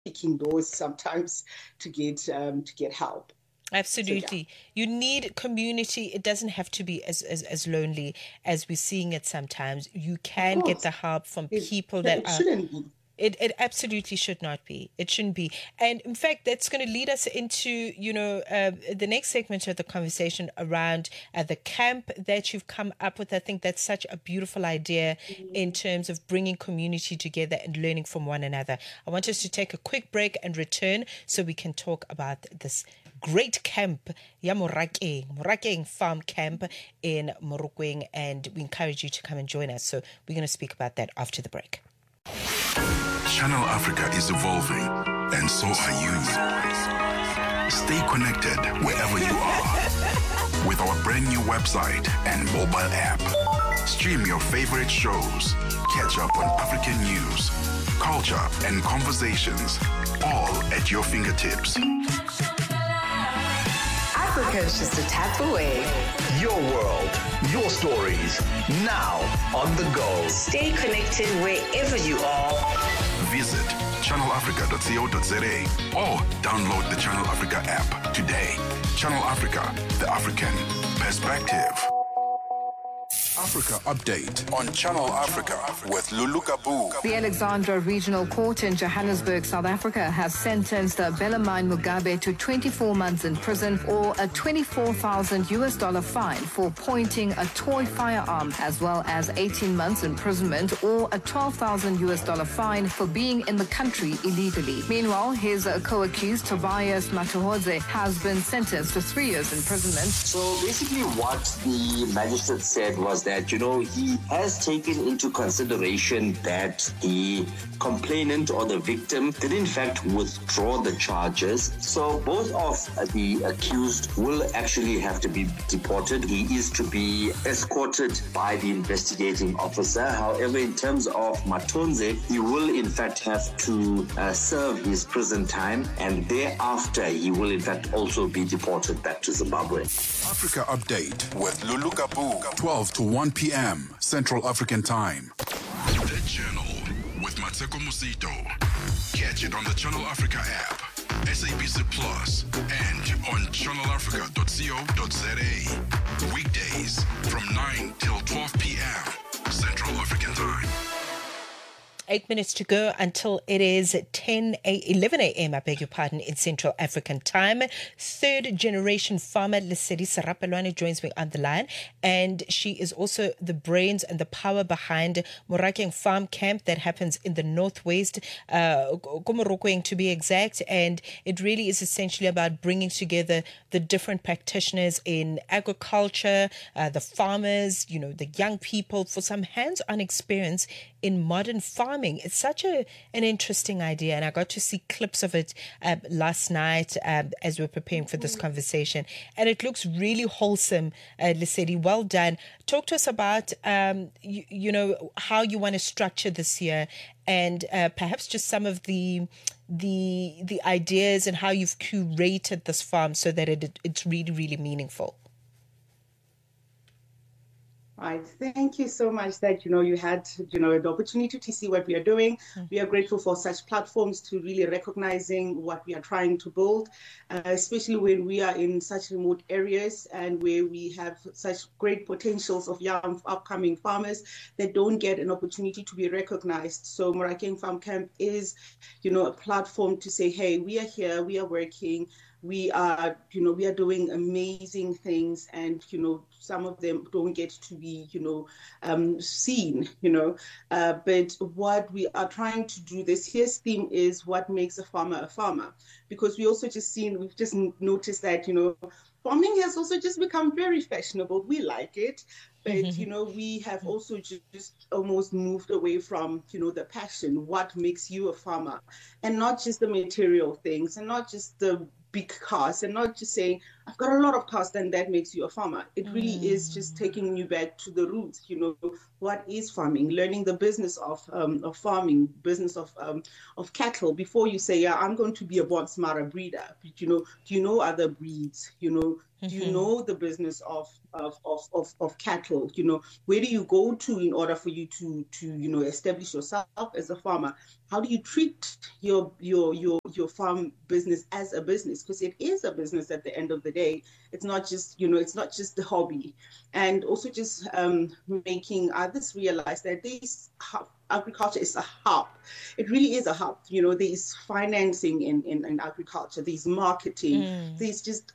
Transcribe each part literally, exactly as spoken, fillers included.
kicking doors sometimes to get um, to get help. So yeah. Absolutely. You need community. It doesn't have to be as, as, as lonely as we're seeing it sometimes. You Of can get course, the help from it, people that it are. shouldn't be. It, it absolutely should not be. It shouldn't be. And in fact, that's going to lead us into, you know, uh, the next segment of the conversation around uh, the camp that you've come up with. I think that's such a beautiful idea in terms of bringing community together and learning from one another. I want us to take a quick break and return so we can talk about this great camp, ya Morakeng, Morakeng Farm Camp in Morokweng, and we encourage you to come and join us. So we're going to speak about that after the break. Channel Africa is evolving, and so are you. Stay connected wherever you are with our brand new website and mobile app. Stream your favorite shows, catch up on African news, culture, and conversations, all at your fingertips. Africa is just a tap away. Your world, your stories, now on the go. Stay connected wherever you are. Visit channel africa dot co dot za or download the Channel Africa app today. Channel Africa, the African perspective. Africa Update on Channel Africa with Lulu Gabu. The Alexandra Regional Court in Johannesburg, South Africa, has sentenced Bellarmine Mugabe to twenty-four months in prison or a twenty-four thousand U S dollar fine for pointing a toy firearm, as well as eighteen months imprisonment or a twelve thousand U S dollar fine for being in the country illegally. Meanwhile, his co-accused Tobias Matuhodze has been sentenced to three years imprisonment. So basically what the magistrate said was that, you know, he has taken into consideration that the complainant or the victim did in fact withdraw the charges. So both of the accused will actually have to be deported. He is to be escorted by the investigating officer. However, in terms of Matonze, he will in fact have to uh, serve his prison time, and thereafter he will in fact also be deported back to Zimbabwe. Africa Update with Lulu Gabu, twelve to one p.m. Central African Time. The Channel with Mateko Musito. Catch it on the Channel Africa app, S A B C Plus, and on channel africa dot co dot za. Weekdays from nine till twelve p.m. Central African Time. Eight minutes to go until it is ten eleven a.m. I beg your pardon, in Central African Time. Third generation farmer Lesedi Serapelwane joins me on the line, and she is also the brains and the power behind Morakeng Farm Camp that happens in the Northwest, uh, Komorokweng to be exact. And it really is essentially about bringing together the different practitioners in agriculture, uh, the farmers, you know, the young people for some hands-on experience in modern farming. It's such a an interesting idea, and I got to see clips of it uh, last night um, as we were preparing for this conversation, and it looks really wholesome. uh, Lesedi, well done. Talk to us about um, you, you know how you want to structure this year, and uh, perhaps just some of the the the ideas and how you've curated this farm so that it it's really really meaningful. Right. Thank you so much that, you know, you had, you know, the opportunity to see what we are doing. Mm-hmm. We are grateful for such platforms to really recognizing what we are trying to build, uh, especially when we are in such remote areas and where we have such great potentials of young upcoming farmers that don't get an opportunity to be recognized. So Morakeng Farm Camp is, you know, a platform to say, hey, we are here, we are working, we are, you know, we are doing amazing things, and, you know, some of them don't get to be, you know, um, seen, you know, uh, but what we are trying to do, this year's theme is what makes a farmer a farmer, because we also just seen, we've just noticed that, you know, farming has also just become very fashionable. We like it, but, mm-hmm. you know, we have also just almost moved away from, you know, the passion, what makes you a farmer, and not just the material things, and not just the big cars, and not just saying I've got a lot of cost, and that makes you a farmer. It really mm. is just taking you back to the roots. You know, what is farming? Learning the business of um, of farming, business of um, of cattle. Before you say, yeah, I'm going to be a Bonsmara breeder. But, you know, do you know other breeds? You know, mm-hmm. do you know the business of of, of of of cattle? You know, where do you go to in order for you to to you know establish yourself as a farmer? How do you treat your your your your farm business as a business? Because it is a business at the end of the day. It's not just, you know, it's not just the hobby. And also just um, making others realize that this agriculture is a hub. It really is a hub. You know, there's financing in, in, in agriculture, there's marketing, mm. there's just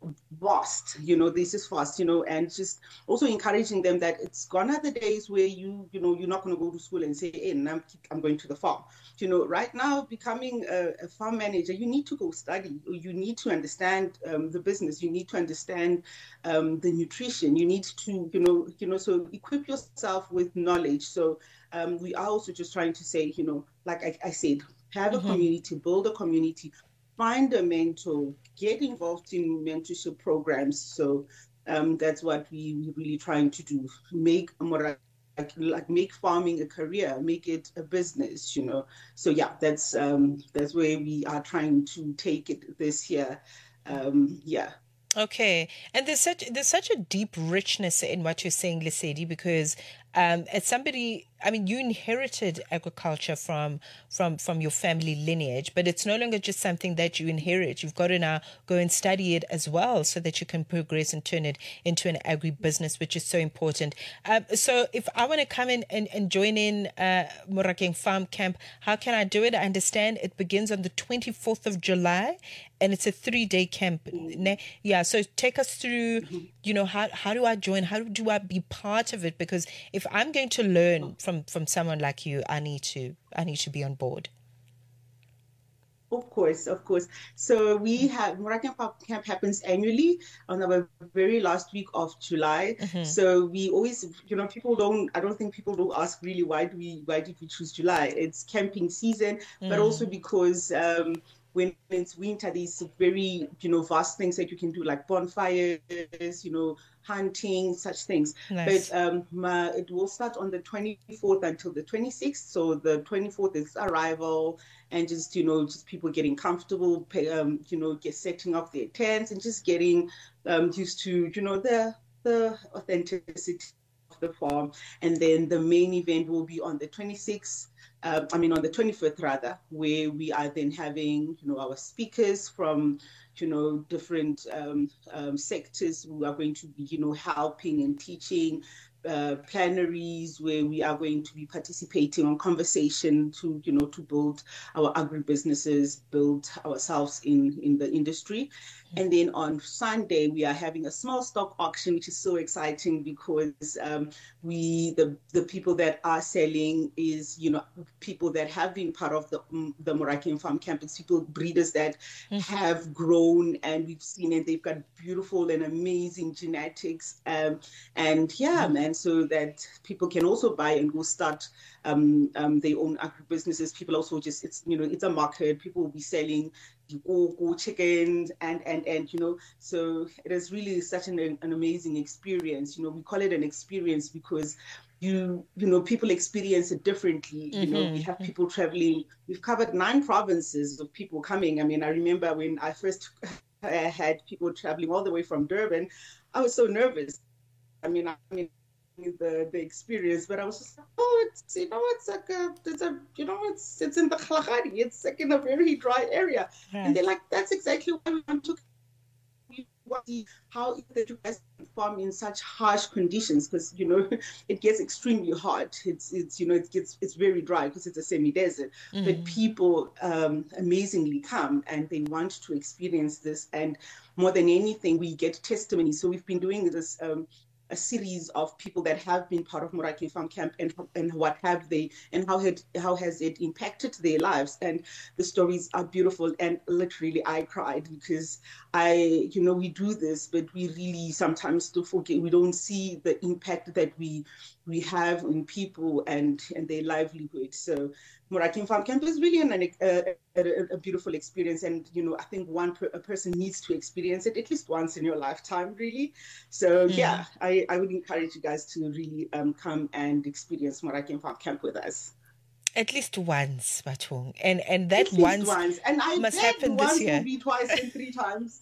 vast, you know, this is fast, you know, and just also encouraging them that it's gone are the days where you, you know, you're not going to go to school and say, hey, I'm, I'm going to the farm. You know, right now, becoming a, a farm manager, you need to go study. You need to understand um, the business. You need to understand um, the nutrition. You need to, you know, you know, so equip yourself with knowledge. So um, we are also just trying to say, you know, like I, I said, have a mm-hmm. community, build a community, find a mentor, get involved in mentorship programs. So um, that's what we, we're really trying to do. Make a more Like, like make farming a career, make it a business, you know. So yeah, that's um, that's where we are trying to take it this year. Um, yeah. Okay, and there's such there's such a deep richness in what you're saying, Lesedi, because um, as somebody, I mean, you inherited agriculture from from from your family lineage, but it's no longer just something that you inherit. You've got to now go and study it as well, so that you can progress and turn it into an agribusiness, which is so important. Um, so, if I want to come in and, and join in uh, Morakeng Farm Camp, how can I do it? I understand it begins on the twenty-fourth of July, and it's a three-day camp. Yeah, so take us through, you know, how how do I join? How do I be part of it? Because if I'm going to learn from, from someone like you, I need to I need to be on board. Of course, of course. So we have Morakeng Farm Camp happens annually on our very last week of July. Mm-hmm. So we always, you know, people don't. I don't think people don't ask really why do we why did we choose July? It's camping season, mm. but also because. Um, When it's winter, there's very, you know, vast things that you can do, like bonfires, you know, hunting, such things. Nice. But um, my, it will start on the twenty-fourth until the twenty-sixth. So the twenty-fourth is arrival and just, you know, just people getting comfortable, pay, um, you know, get setting up their tents and just getting um, used to, you know, the the authenticity of the farm. And then the main event will be on the twenty-sixth. Uh, I mean, on the twenty-fifth, rather, where we are then having, you know, our speakers from, you know, different um, um, sectors who are going to be, you know, helping and teaching, uh, plenaries where we are going to be participating on conversation to, you know, to build our agribusinesses, build ourselves in, in the industry. And then on Sunday, we are having a small stock auction, which is so exciting because um, we, the the people that are selling is, you know, people that have been part of the the Morakeng Farm Camp. It's people, breeders that mm-hmm. have grown, and we've seen it. They've got beautiful and amazing genetics. Um, and yeah, mm-hmm. man, so that people can also buy and go start um, um, their own agribusinesses. People also just, it's, you know, it's a market. People will be selling Go, go chickens and and and you know, so it is really such an an amazing experience. You know, we call it an experience because you you know people experience it differently. You mm-hmm. know, we have people traveling. We've covered nine provinces of people coming. I mean, I remember when I first had people traveling all the way from Durban, I was so nervous. I mean, I mean. the the experience, but I was just like, oh, it's, you know, it's like a, it's a, you know, it's it's in the Kalahari, it's like in a very dry area, right. And they're like, that's exactly why we want to see how the U S farm in such harsh conditions, because you know it gets extremely hot. It's it's you know it gets it's very dry because it's a semi-desert. Mm. But people um, amazingly come and they want to experience this, and more than anything, we get testimony. So we've been doing this. Um, a series of people that have been part of Morakeng Farm Camp and and what have they and how had how has it impacted their lives, and the stories are beautiful, and literally I cried because I you know we do this, but we really sometimes do forget, we don't see the impact that we we have in people and and their livelihood. So Moraking Farm Camp is really an, a, a, a beautiful experience. And, you know, I think one per, a person needs to experience it at least once in your lifetime, really. So, mm. yeah, I, I would encourage you guys to really um, come and experience Moraking Farm Camp with us. At least once, Batung. And and that At least once, once. And I must bet happen once this year. will be twice and three times.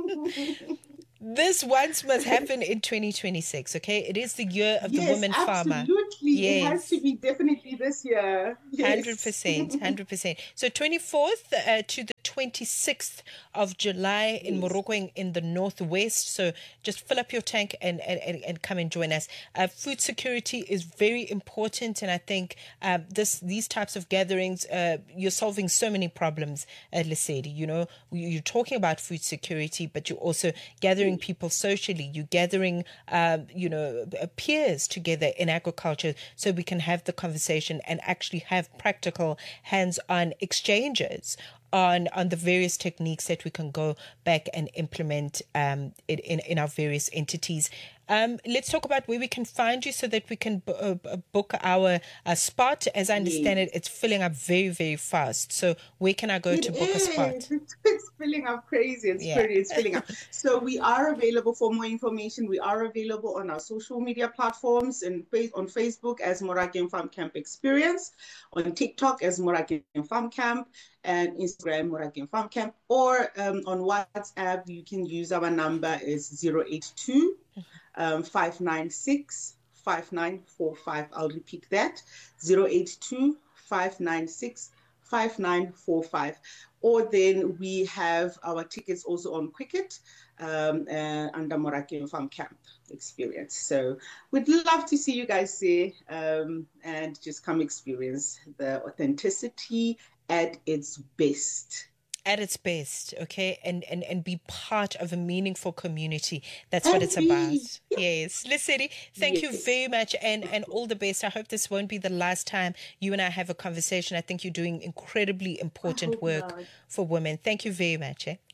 This once must happen in twenty twenty-six, okay? It is the year of yes, the woman farmer. Absolutely. Yes. It has to be definitely this year. Yes. one hundred percent, one hundred percent. So twenty-fourth uh, to the twenty-sixth of July in yes. Morocco in the northwest. So just fill up your tank and, and, and, and come and join us. Uh, food security is very important. And I think uh, this these types of gatherings, uh, you're solving so many problems, uh, Lesedi. You know, you're talking about food security, but you're also gathering people socially. You're gathering, um, you know, peers together in agriculture so we can have the conversation and actually have practical hands-on exchanges on on the various techniques that we can go back and implement um, in, in, in our various entities. Um, let's talk about where we can find you so that we can b- uh, book our uh, spot. As I understand yes. it, it's filling up very, very fast. So where can I go it to book is. a spot? It's, it's filling up crazy. It's, yeah. pretty, it's filling up. So we are available for more information. We are available on our social media platforms and on Facebook as Moraking Farm Camp Experience, on TikTok as Moraking Farm Camp, and Instagram Moraking Farm Camp, or um, on WhatsApp you can use our number is zero eight two Um, five nine six, five nine four five. I'll repeat that, zero eight two, five nine six, five nine four five. Or then we have our tickets also on Quicket um, uh, under Moraking Farm Camp Experience. So we'd love to see you guys there um, and just come experience the authenticity at its best. At its best, okay, and, and and be part of a meaningful community. That's and what it's be, about. Yes. Lesedi, thank yes. you very much and, and all the best. I hope this won't be the last time you and I have a conversation. I think you're doing incredibly important work not. for women. Thank you very much. Eh?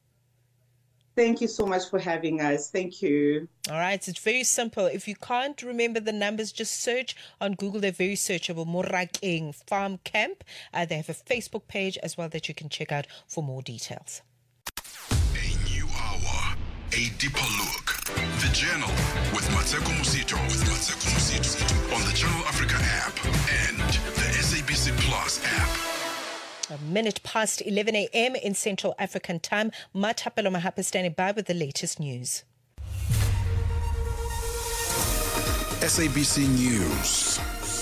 Thank you so much for having us. Thank you. All right. It's very simple. If you can't remember the numbers, just search on Google. They're very searchable. Moraking Farm Camp. Uh, they have a Facebook page as well that you can check out for more details. A new hour. A deeper look. The Journal with Mateko Musito. With Mateko Musito. On the Channel Africa app and the S A B C Plus app. A minute past eleven a.m. in Central African Time. Matapelo Mahapa standing by with the latest news. S A B C News.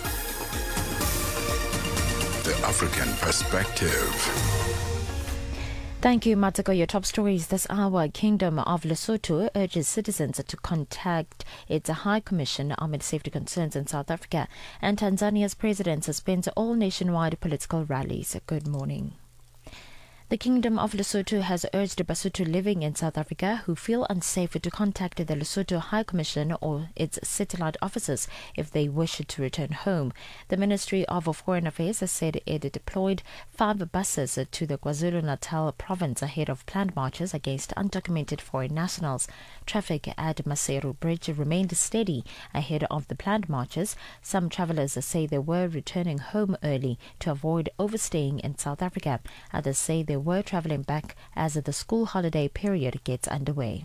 The African Perspective. Thank you, Matako. Your top stories this hour. Kingdom of Lesotho urges citizens to contact its High Commission amid safety concerns in South Africa. And Tanzania's president suspends all nationwide political rallies. Good morning. The Kingdom of Lesotho has urged Basotho living in South Africa who feel unsafe to contact the Lesotho High Commission or its satellite offices if they wish to return home. The Ministry of Foreign Affairs has said it deployed five buses to the KwaZulu-Natal province ahead of planned marches against undocumented foreign nationals. Traffic at Maseru Bridge remained steady ahead of the planned marches. Some travellers say they were returning home early to avoid overstaying in South Africa. Others say they were travelling back as the school holiday period gets underway.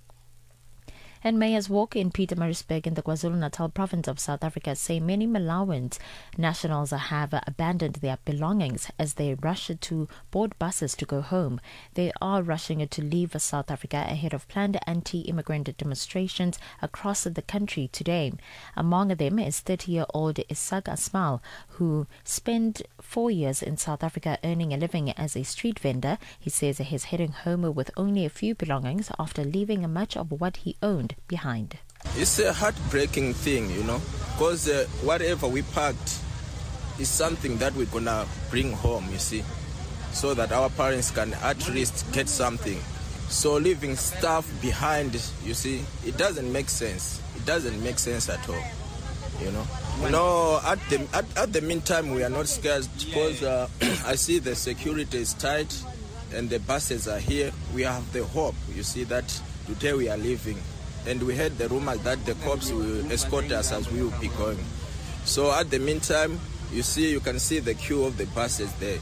And Mayor's Walk in Pietermaritzburg in the KwaZulu-Natal province of South Africa say many Malawian nationals have abandoned their belongings as they rush to board buses to go home. They are rushing to leave South Africa ahead of planned anti-immigrant demonstrations across the country today. Among them is thirty-year-old Isak Asmal, who spent four years in South Africa earning a living as a street vendor. He says he's heading home with only a few belongings after leaving much of what he owned behind. It's a heartbreaking thing, you know, because uh, whatever we packed is something that we're gonna bring home, you see, so that our parents can at least get something. So leaving stuff behind, you see, it doesn't make sense. It doesn't make sense at all, you know. No, at the at, at the meantime, we are not scared because uh, I see the security is tight and the buses are here. We have the hope, you see, that today we are leaving. And we heard the rumors that the cops will escort us as we will be going. So at the meantime, you see, you can see the queue of the buses there.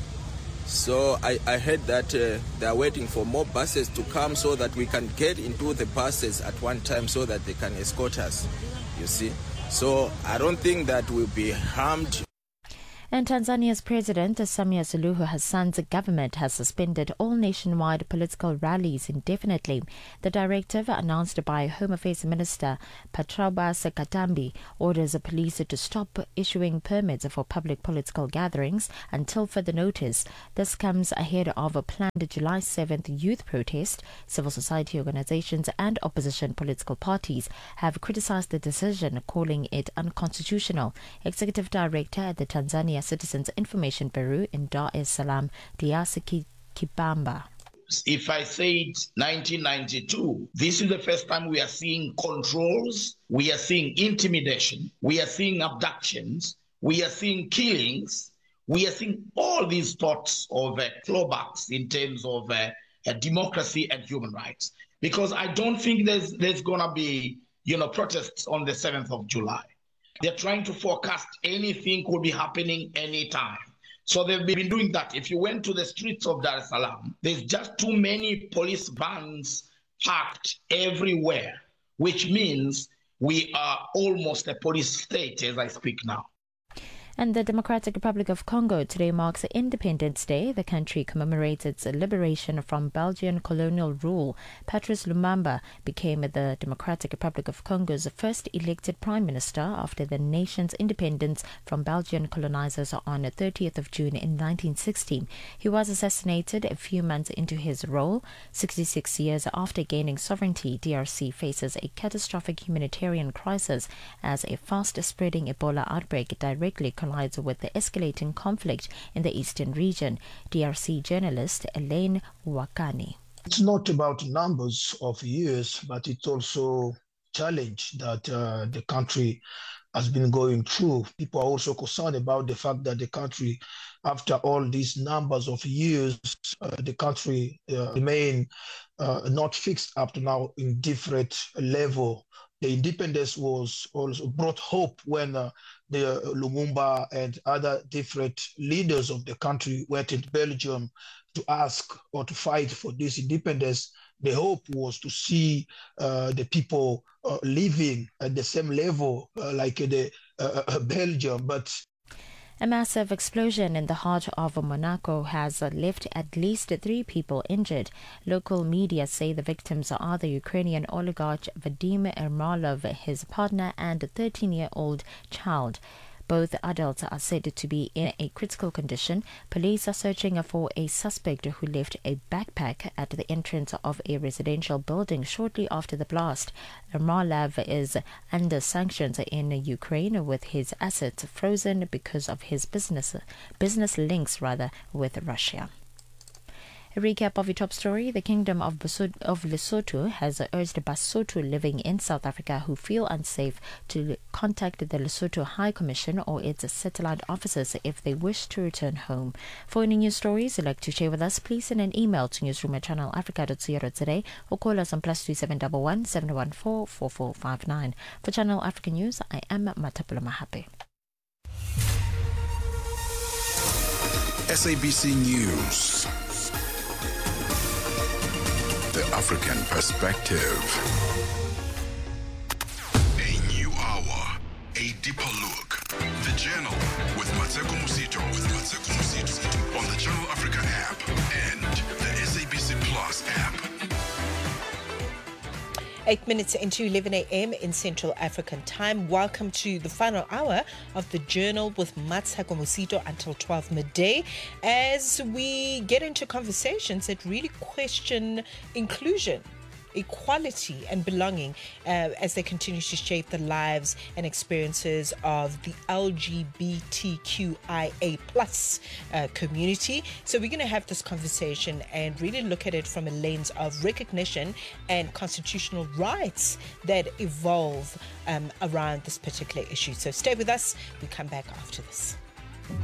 So I, I heard that uh, they are waiting for more buses to come so that we can get into the buses at one time so that they can escort us, you see. So I don't think that we'll be harmed. And Tanzania's President Samia Suluhu Hassan's government has suspended all nationwide political rallies indefinitely. The directive, announced by Home Affairs Minister Patrobas Katambi, orders the police to stop issuing permits for public political gatherings until further notice. This comes ahead of a planned July seventh youth protest. Civil society organizations and opposition political parties have criticized the decision, calling it unconstitutional. Executive Director at the Tanzania Citizens Information Bureau in Dar es Salaam, Diasiki Kibamba. If I said nineteen ninety-two, this is the first time we are seeing controls, we are seeing intimidation, we are seeing abductions, we are seeing killings, we are seeing all these thoughts of uh, clawbacks in terms of uh, uh, democracy and human rights. Because I don't think there's there's gonna be, you know, protests on the seventh of July. They're trying to forecast anything could be happening anytime. So they've been doing that. If you went to the streets of Dar es Salaam, there's just too many police vans parked everywhere, which means we are almost a police state as I speak now. And the Democratic Republic of Congo today marks Independence Day. The country commemorates its liberation from Belgian colonial rule. Patrice Lumumba became the Democratic Republic of Congo's first elected prime minister after the nation's independence from Belgian colonizers on the thirtieth of June in nineteen sixty. He was assassinated a few months into his role. sixty-six years after gaining sovereignty, D R C faces a catastrophic humanitarian crisis as a fast-spreading Ebola outbreak directly collides with the escalating conflict in the eastern region. D R C journalist Elaine Wakani. It's not about numbers of years, but it's also challenge that uh, the country has been going through. People are also concerned about the fact that the country, after all these numbers of years, uh, the country uh, remain uh, not fixed up to now in different level. The independence was also brought hope when uh, the uh, Lumumba and other different leaders of the country went to Belgium to ask or to fight for this independence. The hope was to see uh, the people uh, living at the same level uh, like the uh, uh, Belgium, but a massive explosion in the heart of Monaco has left at least three people injured. Local media say the victims are the Ukrainian oligarch Vadim Ermolov, his partner, and a thirteen-year-old child. Both adults are said to be in a critical condition. Police are searching for a suspect who left a backpack at the entrance of a residential building shortly after the blast. Ermolov is under sanctions in Ukraine, with his assets frozen because of his business business links rather with Russia. A recap of your top story. The Kingdom of, Basot- of Lesotho has urged Basotho living in South Africa who feel unsafe to contact the Lesotho High Commission or its satellite offices if they wish to return home. For any news stories you'd like to share with us, please send an email to newsroom at channel africa dot co dot za or call us on plus two seven one one, seven one four, four four five nine. For Channel Africa News, I am Matapula Mahape. S A B C News. The African Perspective. A new hour, a deeper look. The Journal with Mateko Musito, with Mateko Musito on the Channel Africa app and the S A B C Plus app. Eight minutes into eleven a.m. in Central African Time. Welcome to the final hour of the Journal with Mateko Musito until twelve midday, as we get into conversations that really question inclusion, equality and belonging uh, as they continue to shape the lives and experiences of the L G B T Q I A plus uh, community. So we're going to have this conversation and really look at it from a lens of recognition and constitutional rights that evolve um, around this particular issue. So stay with us. We come back after this.